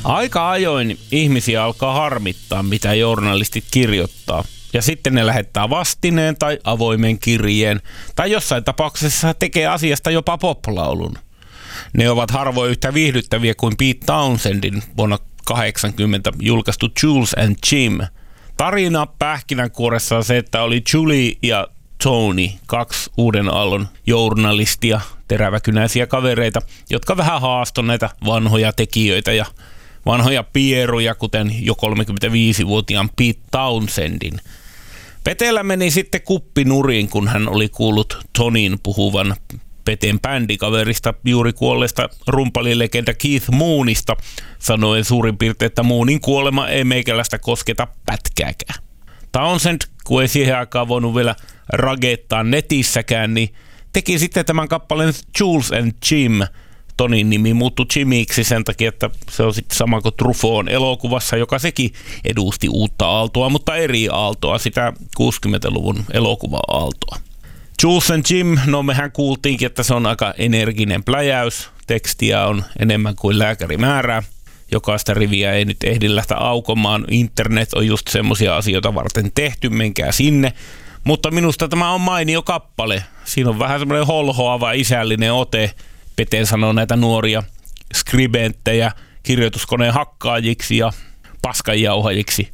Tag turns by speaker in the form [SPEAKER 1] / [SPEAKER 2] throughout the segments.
[SPEAKER 1] Aika ajoin ihmisiä alkaa harmittaa, mitä journalistit kirjoittaa. Ja sitten ne lähettää vastineen tai avoimen kirjeen, tai jossain tapauksessa tekee asiasta jopa poplaulun. Ne ovat harvoin yhtä viihdyttäviä kuin Pete Townshendin vuonna 1980 julkaistu Jules and Jim. Tarina pähkinänkuoressa on se, että oli Julie ja Tony, kaksi uuden aallon journalistia, teräväkynäisiä kavereita, jotka vähän haastoi näitä vanhoja tekijöitä ja vanhoja pieruja, kuten jo 35-vuotiaan Pete Townshendin. Peteellä meni sitten kuppi nurin, kun hän oli kuullut Tonin puhuvan Peten bändikaverista juuri kuolleesta rumpalilegenda Keith Moonista, sanoen suurin piirtein, että Moonin kuolema ei meikäläistä kosketa pätkääkään. Townsend, kun ei siihen aikaan voinut vielä ragettaa netissäkään, niin teki sitten tämän kappaleen Jules and Jim. Tonin nimi muuttui Jimiksi sen takia, että se on sitten sama kuin Truffaut elokuvassa, joka sekin edusti uutta aaltoa, mutta eri aaltoa, sitä 60-luvun elokuva-aaltoa. Jules and Jim, no mehän kuultiinkin, että se on aika energinen pläjäys. Tekstiä on enemmän kuin lääkäri määrää. Jokaista riviä ei nyt ehdi lähteä aukomaan. Internet on just semmoisia asioita varten tehty, menkää sinne. Mutta minusta tämä on mainio kappale. Siinä on vähän semmoinen holhoava isällinen ote. Pete sanoo näitä nuoria skribenttejä kirjoituskoneen hakkaajiksi ja paskanjauhajiksi,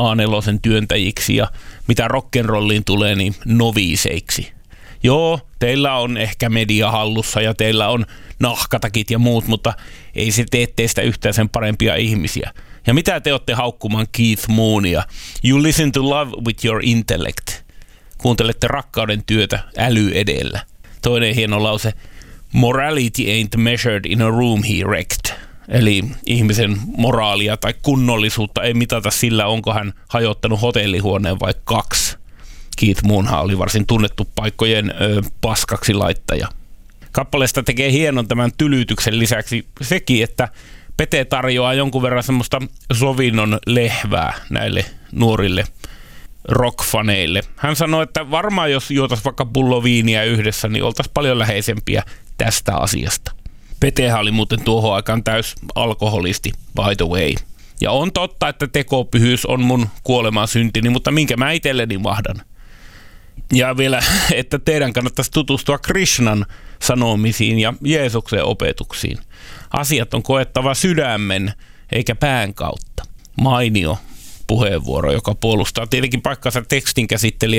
[SPEAKER 1] A4 työntäjiksi ja mitä rock'n'rolliin tulee, niin noviiseiksi. Joo, teillä on ehkä media hallussa ja teillä on nahkatakit ja muut, mutta ei se tee teistä yhtään sen parempia ihmisiä. Ja mitä te olette haukkumaan Keith Moonia? You listen to love with your intellect. Kuuntelette rakkauden työtä äly edellä. Toinen hieno lause. Morality ain't measured in a room he wrecked. Eli ihmisen moraalia tai kunnollisuutta ei mitata sillä, onko hän hajottanut hotellihuoneen vai 2. Keith Moonhan oli varsin tunnettu paikkojen paskaksi laittaja. Kappaleesta tekee hienon tämän tylytyksen lisäksi sekin, että Pete tarjoaa jonkun verran semmoista sovinnon lehvää näille nuorille rockfaneille. Hän sanoi, että varmaan jos juotaisiin vaikka pullo viiniä yhdessä, niin oltaisiin paljon läheisempiä tästä asiasta. Petehän oli muuten tuohon aikaan täys alkoholisti, by the way. Ja on totta, että tekopyhyys on mun kuoleman syntini, mutta minkä mä itselleni mahdan. Ja vielä, että teidän kannattaisi tutustua Krishnan sanomisiin ja Jeesuksen opetuksiin. Asiat on koettava sydämen eikä pään kautta. Mainio puheenvuoro, joka puolustaa tietenkin paikkansa tekstinkäsittelijä